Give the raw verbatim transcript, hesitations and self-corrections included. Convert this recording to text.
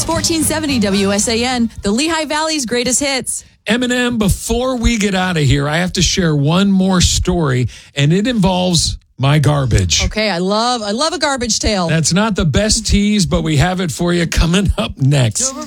News fourteen seventy W S A N, the Lehigh Valley's greatest hits. Eminem, before we get out of here, I have to share one more story, and it involves my garbage. Okay, I love I love a garbage tale. That's not the best tease, but we have it for you coming up next.